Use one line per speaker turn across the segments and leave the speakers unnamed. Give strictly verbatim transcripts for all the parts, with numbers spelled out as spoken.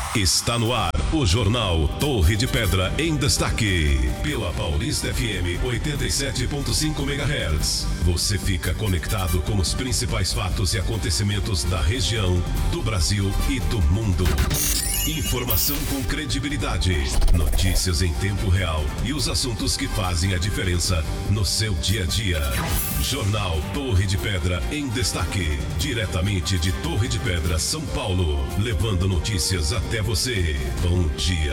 Está no ar o Jornal Torre de Pedra em Destaque. Pela Paulista F M oitenta e sete ponto cinco megahertz. Você fica conectado com os principais fatos e acontecimentos da região, do Brasil e do mundo. Informação com credibilidade, notícias em tempo real e os assuntos que fazem a diferença no seu dia a dia. Jornal Torre de Pedra em Destaque, diretamente de Torre de Pedra, São Paulo, levando notícias até você. Bom dia.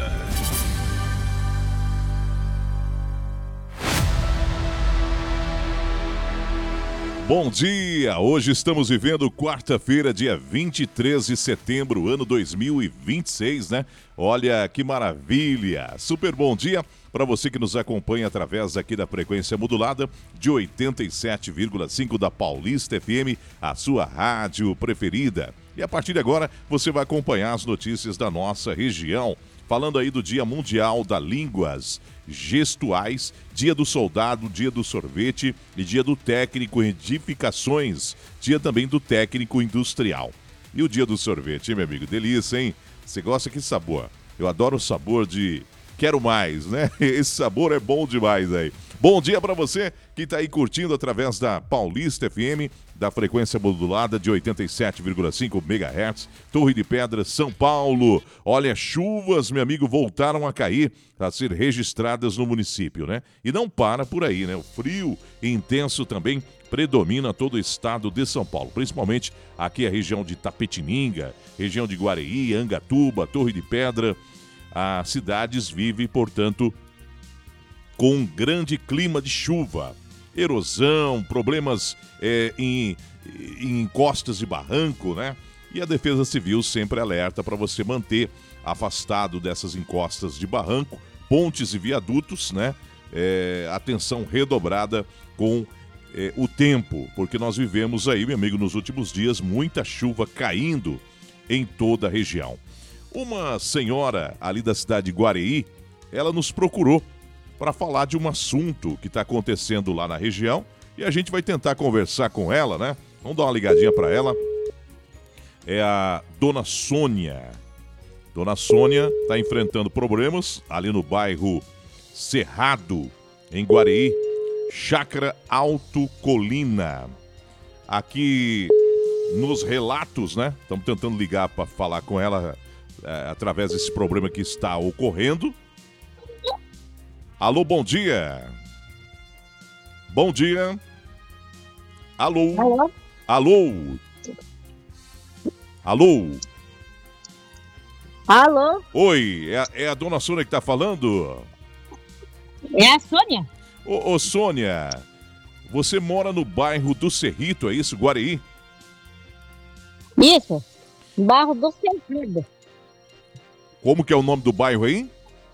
Bom dia! Hoje estamos vivendo quarta-feira, dia vinte e três de setembro, ano dois mil e vinte e seis, né? Olha que maravilha! Super bom dia para você que nos acompanha através aqui da frequência modulada de oitenta e sete vírgula cinco da Paulista F M, a sua rádio preferida. E a partir de agora você vai acompanhar as notícias da nossa região. Falando aí do Dia Mundial das Línguas Gestuais, Dia do Soldado, Dia do Sorvete e Dia do Técnico em Edificações, Dia também do Técnico Industrial. E o Dia do Sorvete, hein, meu amigo? Delícia, hein? Você gosta que sabor? Eu adoro o sabor de quero mais, né? Esse sabor é bom demais aí. Bom dia para você que está aí curtindo através da Paulista F M, da frequência modulada de oitenta e sete vírgula cinco megahertz, Torre de Pedra, São Paulo. Olha, chuvas, meu amigo, voltaram a cair, a ser registradas no município, né? E não para por aí, né? O frio intenso também predomina todo o estado de São Paulo, principalmente aqui a região de Tapetininga, região de Guareí, Angatuba, Torre de Pedra. As cidades vivem, portanto, com um grande clima de chuva, erosão, problemas é, em, em encostas de barranco, né? E a Defesa Civil sempre alerta para você manter afastado dessas encostas de barranco, pontes e viadutos, né? É, atenção redobrada com é, o tempo, porque nós vivemos aí, meu amigo, nos últimos dias, muita chuva caindo em toda a região. Uma senhora ali da cidade de Guareí, ela nos procurou para falar de um assunto que está acontecendo lá na região e a gente vai tentar conversar com ela, né? Vamos dar uma ligadinha para ela. É a Dona Sônia. Dona Sônia está enfrentando problemas ali no bairro Cerrado, em Guareí, Chácara Alto Colina. Aqui nos relatos, né? Estamos tentando ligar para falar com ela é, através desse problema que está ocorrendo. Alô, bom dia. Bom dia. Alô.
Alô.
Alô. Alô.
Alô.
Oi, é a, é a Dona Sônia que tá falando?
É a Sônia.
Ô, ô, Sônia, você mora no bairro do Cerrito, é isso, Guareí?
Isso, bairro do Cerrado.
Como que é o nome do bairro aí?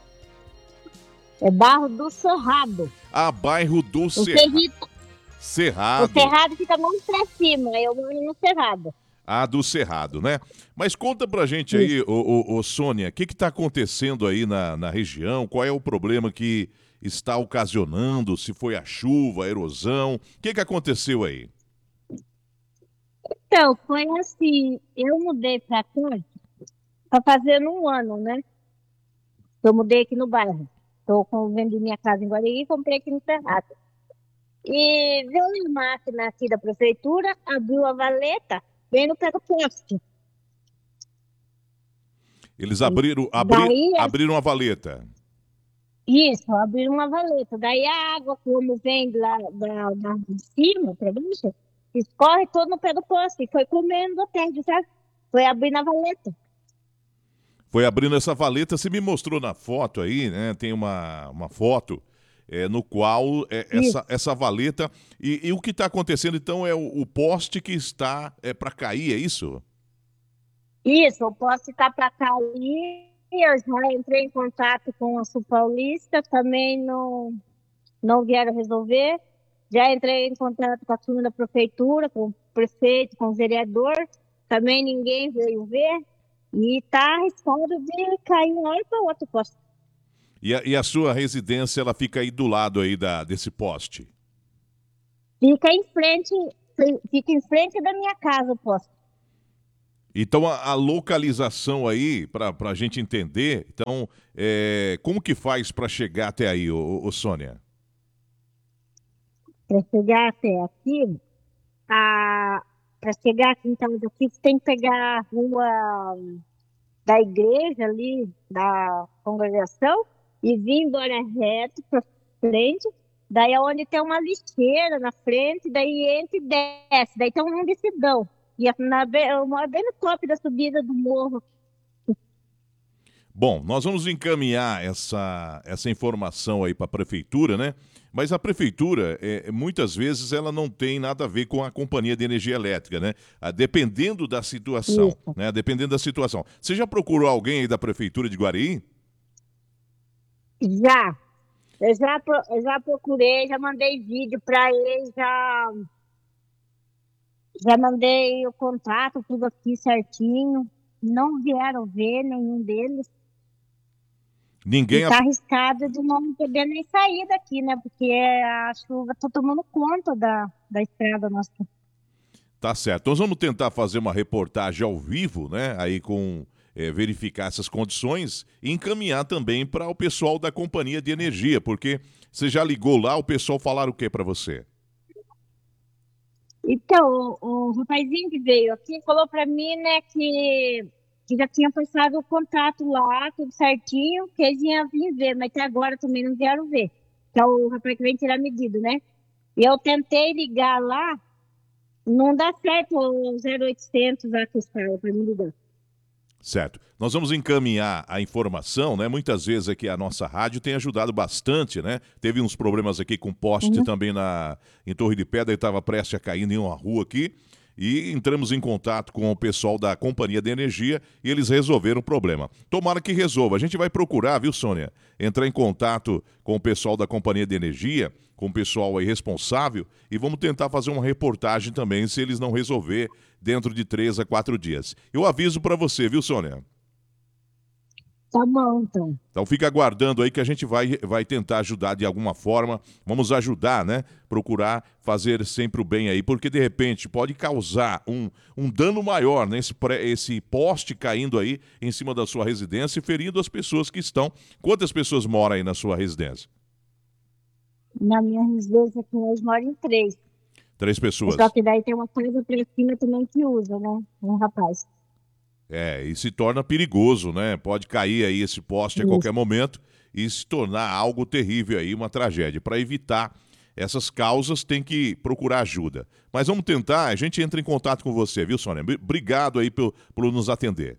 É bairro do Cerrado.
Ah, bairro do
O
Cerrado.
Cerrito.
Cerrado.
O Cerrado fica mais pra cima, eu moro no Cerrado.
Ah, do Cerrado, né? Mas conta pra gente aí, ô, ô, ô, Sônia, o que que tá acontecendo aí na, na região? Qual é o problema que está ocasionando? Se foi a chuva, a erosão? O que que aconteceu aí?
Então, foi assim, eu mudei pra cá, tá fazendo um ano, né? Eu mudei aqui no bairro. Tô com, vendi minha casa em Guareí e comprei aqui no Cerrado. E veio uma máquina aqui da prefeitura, abriu a valeta, bem no pé do poste.
Eles abriram, abri,
Daí,
abriram a valeta.
Isso, abriram uma valeta. Daí a água, como vem lá da, da, de cima, para baixo, escorre todo no pé do poste. E foi comendo a terra, sabe? Foi abrindo a valeta.
Foi abrindo essa valeta, você me mostrou na foto aí, né? Tem uma, uma foto é, no qual é, essa, essa valeta... E, e o que está acontecendo, então, é o, o poste que está é, para cair, é isso?
Isso, o poste está para cair. Eu já entrei em contato com a Sul Paulista, também não, não vieram resolver. Já entrei em contato com a turma da prefeitura, com o prefeito, com o vereador. Também ninguém veio ver. E está arriscado de cair um hora para o outro poste.
E a, e a sua residência, ela fica aí do lado aí da, desse poste?
Fica em frente, fica em frente da minha casa o poste.
Então, a, a localização aí, para a gente entender, então, é, como que faz para chegar até aí, ô, ô, Sônia?
Para chegar até aqui, para chegar aqui em casa aqui, você tem que pegar a rua da igreja ali, da congregação, e vir embora reto para frente. Daí é onde tem uma lixeira na frente, daí entra e desce. Daí tem um decidão. E é na, eu moro bem no top da subida do morro.
Bom, nós vamos encaminhar essa, essa informação aí para a prefeitura, né? Mas a prefeitura, é, muitas vezes, ela não tem nada a ver com a companhia de energia elétrica, né? Ah, dependendo da situação,
Isso.
né? Dependendo da situação. Você já procurou alguém aí da prefeitura de Guarí?
Já. Eu já, pro- eu já procurei, já mandei vídeo para eles, já, já mandei o contrato, tudo aqui certinho. Não vieram ver nenhum deles. E
Ninguém.
tá arriscado de não poder nem sair daqui, né? Porque a chuva tá tomando conta da, da estrada nossa.
Tá certo. Nós vamos tentar fazer uma reportagem ao vivo, né? Aí com eh, verificar essas condições e encaminhar também para o pessoal da companhia de energia, porque você já ligou lá, o pessoal falaram o que para você?
Então, o, o rapazinho que veio aqui falou pra mim, né, que, que já tinha passado o contato lá, tudo certinho, que eles iam vir ver, mas até agora também não vieram ver. Que é o rapaz que vem tirar medida, né? E eu tentei ligar lá, não dá certo o zero oitocentos lá que os caras pra me ligar.
Certo. Nós vamos encaminhar a informação, né? Muitas vezes aqui a nossa rádio tem ajudado bastante, né? Teve uns problemas aqui com poste
Uhum.
também na, em Torre de Pedra, ele estava prestes a cair em uma rua aqui. E entramos em contato com o pessoal da Companhia de Energia e eles resolveram o problema. Tomara que resolva. A gente vai procurar, viu, Sônia? Entrar em contato com o pessoal da Companhia de Energia, com o pessoal aí responsável, e vamos tentar fazer uma reportagem também, se eles não resolver dentro de três a quatro dias. Eu aviso para você, viu, Sônia?
Tá bom, então.
Então fica aguardando aí que a gente vai, vai tentar ajudar de alguma forma. Vamos ajudar, né? Procurar fazer sempre o bem aí, porque de repente pode causar um, um dano maior, né? Esse, pré- esse poste caindo aí em cima da sua residência e ferindo as pessoas que estão. Quantas pessoas moram aí na sua residência?
Na minha residência aqui, nós moramos em três.
Três pessoas.
Só que daí tem uma casa pra cima também que usa, né? Um rapaz.
É, e se torna perigoso, né? Pode cair aí esse poste a
Isso.
qualquer momento e se tornar algo terrível aí, uma tragédia. Para evitar essas causas, tem que procurar ajuda. Mas vamos tentar, a gente entra em contato com você, viu, Sônia? Bri- Obrigado aí por, por nos atender.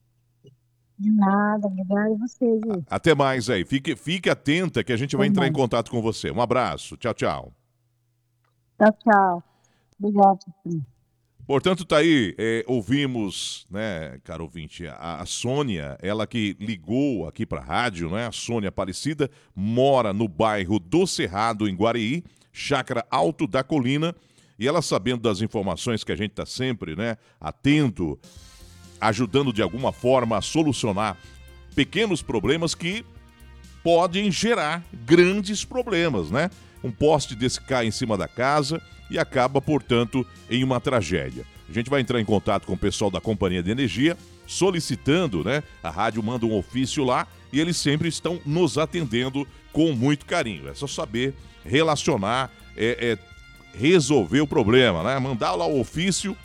De nada, obrigada a vocês, viu?
Até mais aí. Fique, fique atenta que a gente vai
Até
entrar em
mais.
contato com você. Um abraço. Tchau, tchau.
Tchau, tchau. Obrigada.
Portanto, tá aí, é, ouvimos, né, caro ouvinte, a, a Sônia, ela que ligou aqui para a rádio, né, a Sônia Aparecida, mora no bairro do Cerrado, em Guareí, Chácara Alto da Colina, e ela sabendo das informações que a gente está sempre, né, atento, ajudando de alguma forma a solucionar pequenos problemas que podem gerar grandes problemas, né? Um poste desse cai em cima da casa e acaba, portanto, em uma tragédia. A gente vai entrar em contato com o pessoal da Companhia de Energia, solicitando, né? A rádio manda um ofício lá e eles sempre estão nos atendendo com muito carinho. É só saber relacionar, é, é, resolver o problema, né? Mandar lá o ofício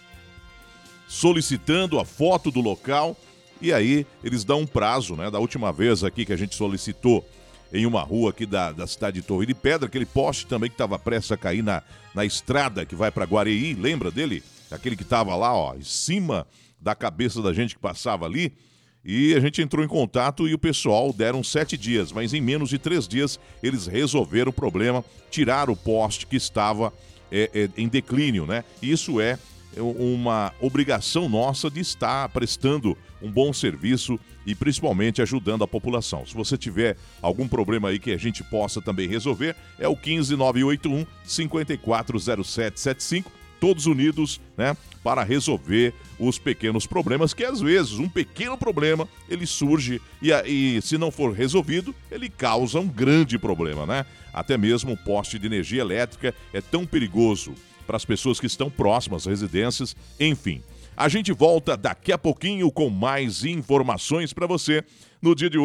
solicitando a foto do local e aí eles dão um prazo, né? Da última vez aqui que a gente solicitou em uma rua aqui da, da cidade de Torre de Pedra, aquele poste também que estava prestes a cair na, na estrada que vai para Guareí, lembra dele? Aquele que estava lá, ó, em cima da cabeça da gente que passava ali. E a gente entrou em contato e o pessoal deram sete dias, mas em menos de três dias eles resolveram o problema, tiraram o poste que estava é, é, em declínio, né? Isso é uma obrigação nossa de estar prestando um bom serviço e principalmente ajudando a população. Se você tiver algum problema aí que a gente possa também resolver, é o um cinco nove oito um, cinco quatro zero sete sete cinco, todos unidos, né, para resolver os pequenos problemas, que às vezes um pequeno problema, ele surge e, e se não for resolvido, ele causa um grande problema, né? Até mesmo um poste de energia elétrica é tão perigoso para as pessoas que estão próximas às residências, enfim. A gente volta daqui a pouquinho com mais informações para você no dia de hoje.